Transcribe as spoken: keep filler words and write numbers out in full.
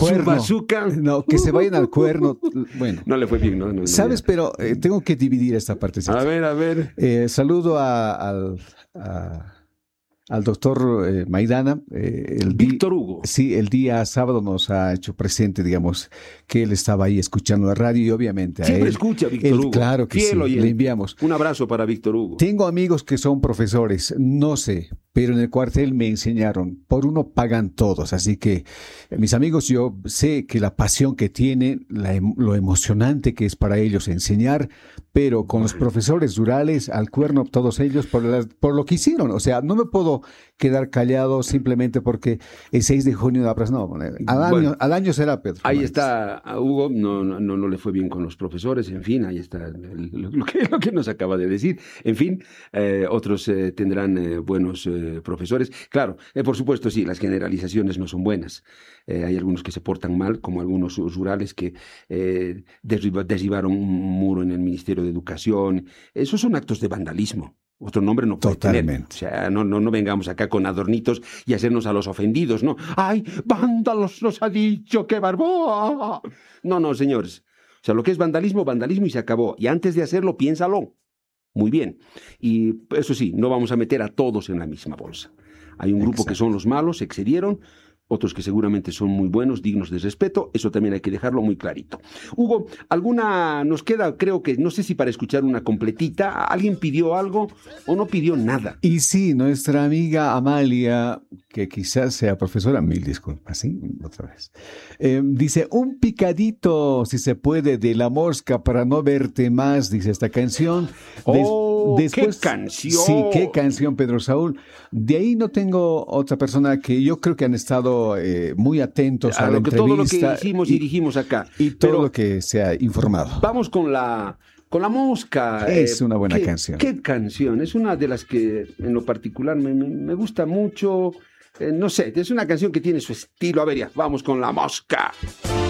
cuerno. Su bazooka. No, que se vayan al cuerno. Bueno. No le fue bien, ¿no? no, no ¿Sabes? ya. Pero eh, tengo que dividir esta parte. A ver, a ver. Eh, saludo a, al, a, al doctor eh, Maidana. Eh, el Víctor di- Hugo. Sí, el día sábado nos ha hecho presente, digamos, que él estaba ahí escuchando la radio y obviamente a Siempre él. escucha a Víctor él, Hugo. Claro que Fiel sí, oyente. le enviamos. Un abrazo para Víctor Hugo. Tengo amigos que son profesores, no sé, pero en el cuartel me enseñaron, por uno pagan todos, así que mis amigos, yo sé que la pasión que tienen, la, em- lo emocionante que es para ellos enseñar, pero con los profesores rurales, al cuerno, todos ellos, por, la- por lo que hicieron, o sea, no me puedo quedar callado simplemente porque el seis de junio de la plaza, no, al año, Bueno, al año será, Pedro. Ahí Fernández. está a Hugo, no, no, no, no le fue bien con los profesores, en fin, ahí está el- lo, lo que, lo que nos acaba de decir. En fin, eh, otros eh, tendrán eh, buenos eh, profesores. Claro, eh, por supuesto, sí, las generalizaciones no son buenas. Eh, hay algunos que se portan mal, como algunos rurales que eh, derriba- derribaron un muro en el Ministerio de Educación. Esos son actos de vandalismo. Otro nombre no puede tener. Totalmente. O sea, no, no, no vengamos acá con adornitos y hacernos a los ofendidos, ¿no? ¡Ay, vándalos nos ha dicho, qué barbaridad! No, no, señores. O sea, lo que es vandalismo, vandalismo y se acabó. Y antes de hacerlo, piénsalo. Muy bien. Y eso sí, no vamos a meter a todos en la misma bolsa. Hay un grupo Exacto. que son los malos, se excedieron, otros que seguramente son muy buenos, dignos de respeto, eso también hay que dejarlo muy clarito. Hugo, ¿alguna nos queda? Creo que, no sé si para escuchar una completita, ¿alguien pidió algo o no pidió nada? Y sí, nuestra amiga Amalia, que quizás sea profesora, mil disculpas, ¿sí? Otra vez. Eh, dice, un picadito, si se puede, de La Mosca para no verte más, dice esta canción. Des- ¡Oh, qué canción! Sí, qué canción, Pedro Saúl. De ahí no tengo otra persona que yo creo que han estado eh, muy atentos a, A la lo que, todo lo que entrevista hicimos y, dijimos acá. y todo Pero lo que se ha informado. vamos con la... Con La Mosca. Es eh, una buena ¿qué, canción. ¿Qué canción? Es una de las que en lo particular me, me, me gusta mucho. Eh, no sé, es una canción que tiene su estilo. A ver, ya, vamos con La Mosca.